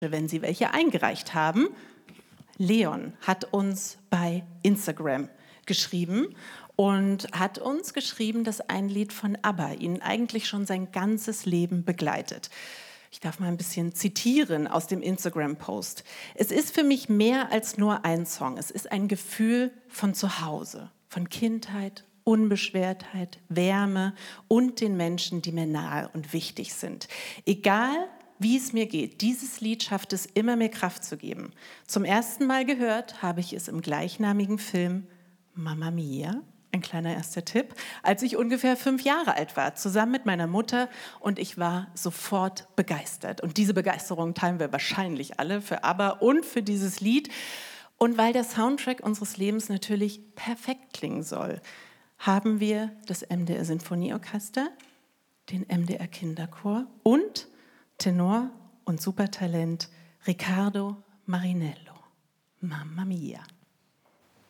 wenn Sie welche eingereicht haben. Leon hat uns bei Instagram geschrieben und hat uns geschrieben, dass ein Lied von ABBA ihn eigentlich schon sein ganzes Leben begleitet. Ich darf mal ein bisschen zitieren aus dem Instagram-Post. Es ist für mich mehr als nur ein Song. Es ist ein Gefühl von Zuhause, von Kindheit, Unbeschwertheit, Wärme und den Menschen, die mir nahe und wichtig sind. Egal, wie es mir geht, dieses Lied schafft es immer, mir Kraft zu geben. Zum ersten Mal gehört habe ich es im gleichnamigen Film Mamma Mia, ein kleiner erster Tipp, als ich ungefähr 5 Jahre alt war, zusammen mit meiner Mutter, und ich war sofort begeistert. Und diese Begeisterung teilen wir wahrscheinlich alle für ABBA und für dieses Lied. Und weil der Soundtrack unseres Lebens natürlich perfekt klingen soll, haben wir das MDR Sinfonieorchester, den MDR Kinderchor und Tenor und Supertalent Riccardo Marinello. Mamma Mia.